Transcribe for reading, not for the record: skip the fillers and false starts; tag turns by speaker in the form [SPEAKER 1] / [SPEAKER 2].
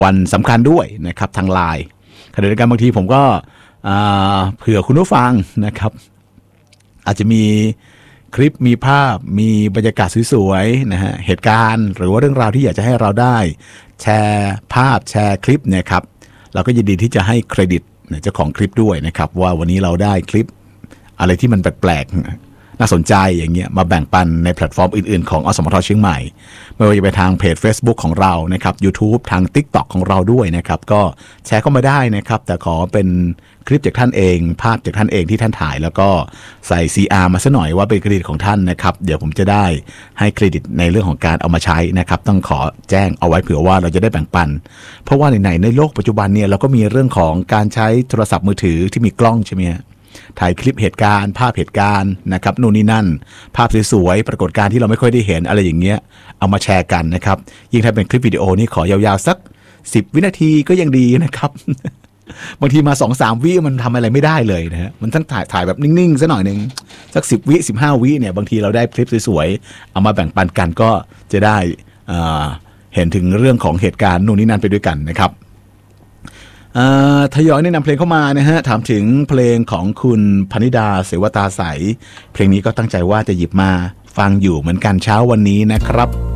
[SPEAKER 1] วันสำคัญด้วยนะครับทางไลน์ขณะเดียวกันบางทีผมก็เผื่อคุณผู้ฟังนะครับอาจจะมีคลิปมีภาพมีบรรยากาศสวยๆนะฮะเหตุการณ์หรือว่าเรื่องราวที่อยากจะให้เราได้แชร์ภาพแชร์คลิปเนี่ยครับเราก็ยินดีที่จะให้เครดิตเจ้าของคลิปด้วยนะครับว่าวันนี้เราได้คลิปอะไรที่มันแปลกๆน่าสนใจอย่างเงี้ยมาแบ่งปันในแพลตฟอร์มอื่นๆของอสมทเชียงใหม่ไม่ว่าจะไปทางเพจ Facebook ของเรานะครับ YouTube ทาง TikTok ของเราด้วยนะครับก็แชร์เข้ามาได้นะครับแต่ขอเป็นคลิปจากท่านเองภาพจากท่านเองที่ท่านถ่ายแล้วก็ใส่ CR มาซะหน่อยว่าเป็นเครดิตของท่านนะครับเดี๋ยวผมจะได้ให้เครดิตในเรื่องของการเอามาใช้นะครับต้องขอแจ้งเอาไว้เผื่อว่าเราจะได้แบ่งปันเพราะว่าในโลกปัจจุบันเนี่ยเราก็มีเรื่องของการใช้โทรศัพท์มือถือที่มีกล้องใช่ไหมฮะถ่ายคลิปเหตุการณ์ภาพเหตุการณ์นะครับนู่นนี่นั่นภาพสวยๆปรากฏการณ์ที่เราไม่ค่อยได้เห็นอะไรอย่างเงี้ยเอามาแชร์กันนะครับยิ่งถ้าเป็นคลิปวิดีโอนี่ขอยาวๆสัก10 วินาทีก็ยังดีนะครับ บางทีมา 2-3 วิมันทำอะไรไม่ได้เลยนะฮะมันต้องถ่ายแบบนิ่งๆซะหน่อยนึงสัก10 วิ15 วิเนี่ยบางทีเราได้คลิปสวยๆเอามาแบ่งปันกันก็จะได้เห็นถึงเรื่องของเหตุการณ์นู่นนี่นั่นไปด้วยกันนะครับทยอยแนะนำเพลงเข้ามานะฮะถามถึงเพลงของคุณพนิดาเสวตาใสเพลงนี้ก็ตั้งใจว่าจะหยิบมาฟังอยู่เหมือนกันเช้าวันนี้นะครับ